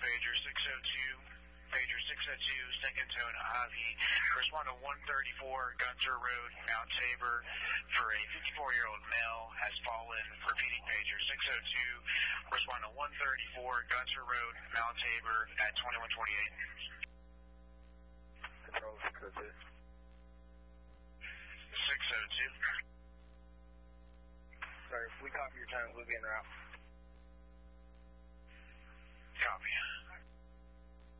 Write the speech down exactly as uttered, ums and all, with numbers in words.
pager six oh two, pager six oh two, second tone Ivy. Respond to one thirty-four Gunter Road, Mount Tabor, for a fifty-four-year-old male has fallen. Repeating pager six oh two, respond to one thirty-four Gunter Road, Mount Tabor at twenty-one twenty-eight. Control six oh two. six oh two. Sorry, if we copy your time, we'll be en route. Copy.